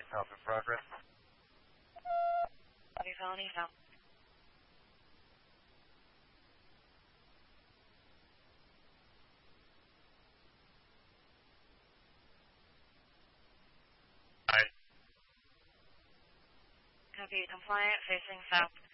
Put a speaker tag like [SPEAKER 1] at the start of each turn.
[SPEAKER 1] Top in progress.
[SPEAKER 2] Copy, Felony, no.
[SPEAKER 1] Aye.
[SPEAKER 2] Copy, compliant, facing south.